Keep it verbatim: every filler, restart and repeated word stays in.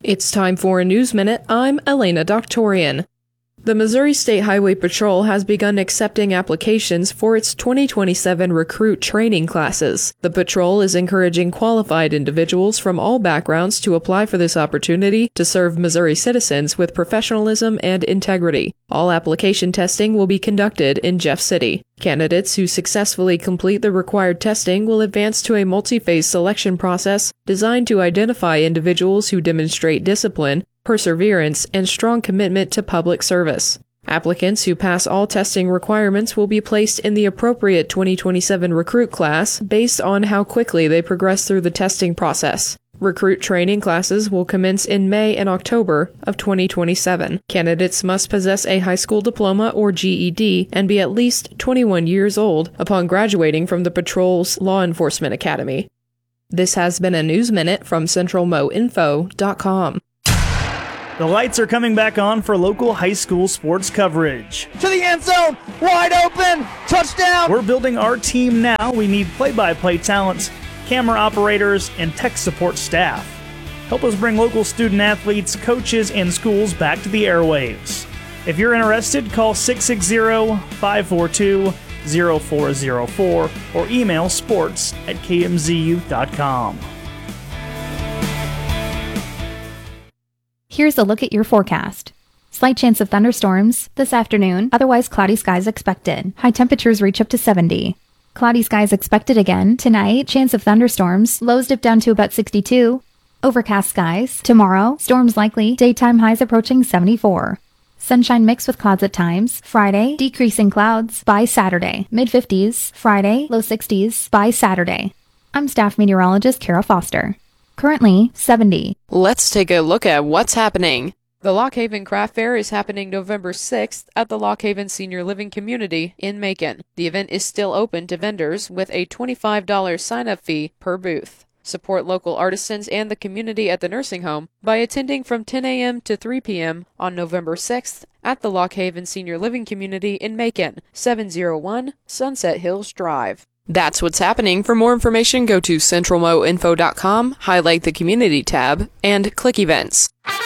It's time for a News Minute. I'm Elena Doctorian. The Missouri State Highway Patrol has begun accepting applications for its twenty twenty-seven recruit training classes. The patrol is encouraging qualified individuals from all backgrounds to apply for this opportunity to serve Missouri citizens with professionalism and integrity. All application testing will be conducted in Jeff City. Candidates who successfully complete the required testing will advance to a multi-phase selection process designed to identify individuals who demonstrate discipline, perseverance, and strong commitment to public service. Applicants who pass all testing requirements will be placed in the appropriate twenty twenty-seven recruit class based on how quickly they progress through the testing process. Recruit training classes will commence in May and October of twenty twenty-seven. Candidates must possess a high school diploma or G E D and be at least twenty-one years old upon graduating from the Patrol's Law Enforcement Academy. This has been a News Minute from Central Mo Info dot com. The lights are coming back on for local high school sports coverage. To the end zone, wide open, touchdown! We're building our team now. We need play-by-play talents, camera operators, and tech support staff. Help us bring local student athletes, coaches, and schools back to the airwaves. If you're interested, call six six zero, five four two, zero four zero four or email sports at k m z u dot com. Here's a look at your forecast. Slight chance of thunderstorms this afternoon, otherwise cloudy skies expected. High temperatures reach up to seventy. Cloudy skies expected again tonight, chance of thunderstorms, lows dip down to about sixty-two. Overcast skies tomorrow, storms likely, daytime highs approaching seventy-four. Sunshine mixed with clouds at times, Friday, decreasing clouds by Saturday, mid fifties, Friday, low sixties by Saturday. I'm staff meteorologist Kara Foster. Currently, seventy. Let's take a look at what's happening. The Lock Haven Craft Fair is happening November sixth at the Lock Haven Senior Living Community in Macon. The event is still open to vendors with a twenty-five dollars sign-up fee per booth. Support local artisans and the community at the nursing home by attending from ten a.m. to three p.m. on November sixth at the Lock Haven Senior Living Community in Macon, seven oh one Sunset Hills Drive. That's what's happening. For more information, go to central mo info dot com, highlight the Community tab, and click Events.